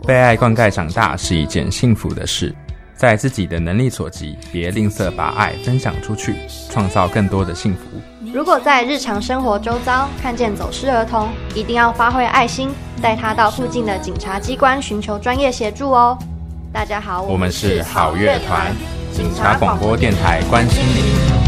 被爱灌溉长大是一件幸福的事，在自己的能力所及，别吝啬把爱分享出去，创造更多的幸福。 如果在日常生活周遭看见走失儿童，一定要发挥爱心，带他到附近的警察机关寻求专业协助哦。大家好， 我们是好乐团，警察广播电台关心您。